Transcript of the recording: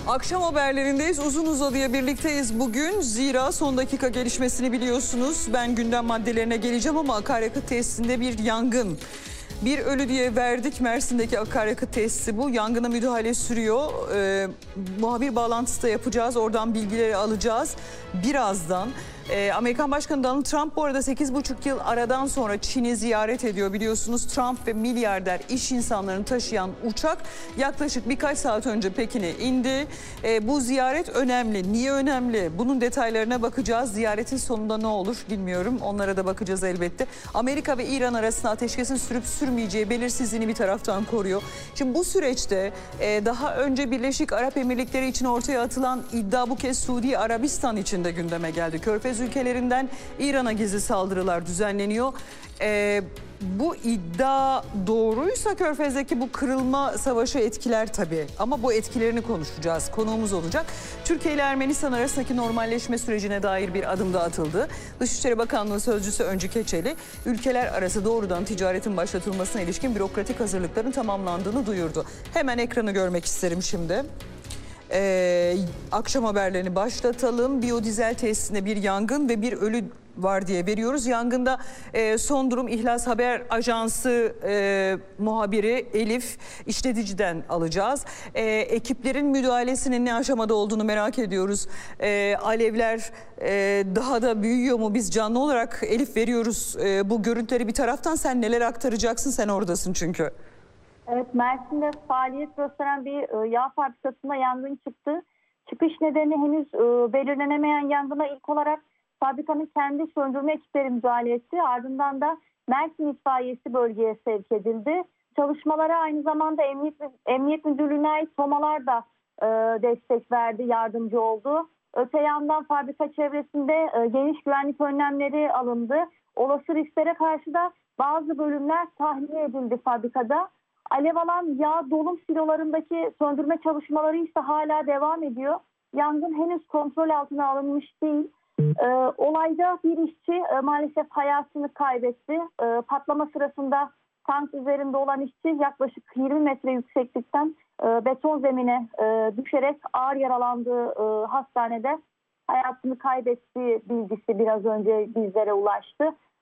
Akşam haberlerindeyiz. Uzun uzadıya birlikteyiz bugün. Zira son dakika gelişmesini biliyorsunuz. Ben gündem maddelerine geleceğim ama akaryakıt tesisinde bir yangın. Bir ölü diye verdik. Mersin'deki akaryakıt tesisi bu. Yangına müdahale sürüyor. Muhabir bağlantısı da yapacağız. Oradan bilgileri alacağız. Birazdan. Amerikan Başkanı Donald Trump bu arada 8,5 yıl aradan sonra Çin'i ziyaret ediyor. Biliyorsunuz Trump ve milyarder iş insanlarını taşıyan uçak yaklaşık birkaç saat önce Pekin'e indi. Bu ziyaret önemli. Niye önemli? Bunun detaylarına bakacağız. Ziyaretin sonunda ne olur bilmiyorum. Onlara da bakacağız elbette. Amerika ve İran arasında ateşkesin sürüp sürmeyeceği belirsizliğini bir taraftan koruyor. Şimdi bu süreçte daha önce Birleşik Arap Emirlikleri için ortaya atılan iddia bu kez Suudi Arabistan için de gündeme geldi. Körfez ülkelerinden İran'a gizli saldırılar düzenleniyor. Bu iddia doğruysa Körfez'deki bu kırılma savaşı etkiler tabii. Ama bu etkilerini konuşacağız. Konuğumuz olacak. Türkiye ile Ermenistan arasındaki normalleşme sürecine dair bir adım da atıldı. Dışişleri Bakanlığı Sözcüsü Öncü Keçeli, ülkeler arası doğrudan ticaretin başlatılmasına ilişkin bürokratik hazırlıkların tamamlandığını duyurdu. Hemen ekranı görmek isterim şimdi. Akşam haberlerini başlatalım. Biyodizel tesisinde bir yangın ve bir ölü var diye veriyoruz. Yangında son durum İhlas Haber Ajansı muhabiri Elif İşleticiden alacağız. Ekiplerin müdahalesinin ne aşamada olduğunu merak ediyoruz. Alevler daha da büyüyor mu? Biz canlı olarak Elif veriyoruz bu görüntüleri bir taraftan. Sen neler aktaracaksın? Sen oradasın çünkü. Evet, Mersin'de faaliyet gösteren bir yağ fabrikasında yangın çıktı. Çıkış nedeni henüz belirlenemeyen yangına ilk olarak fabrikanın kendi söndürme ekipleri müdahale etti. Ardından da Mersin itfaiyesi bölgeye sevk edildi. Çalışmalara aynı zamanda Emniyet Müdürlüğü'ne ait tomalar da destek verdi, yardımcı oldu. Öte yandan fabrika çevresinde geniş güvenlik önlemleri alındı. Olası risklere karşı da bazı bölümler tahliye edildi fabrikada. Alev alan yağ dolum silolarındaki söndürme çalışmaları ise hala devam ediyor. Yangın henüz kontrol altına alınmış değil. Olayda bir işçi maalesef hayatını kaybetti. Patlama sırasında tank üzerinde olan işçi yaklaşık 20 metre yükseklikten beton zemine düşerek ağır yaralandığı hastanede hayatını kaybettiği bilgisi biraz önce bizlere ulaştı.